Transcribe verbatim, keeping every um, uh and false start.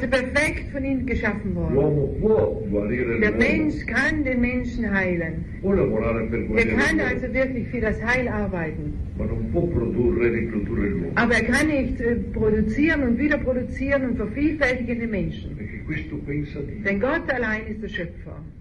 also perfekt von ihm geschaffen worden. L'uomo può guarire Der l'uomo, Mensch kann den Menschen heilen. può lavorare per Er guarire kann l'uomo, also wirklich für das Heil arbeiten. ma non può produrre e riprodurre l'uomo. Aber er kann nicht äh, produzieren und wieder produzieren und vervielfältigen den Menschen. Perché questo pensa Dio. Denn Gott allein ist der Schöpfer.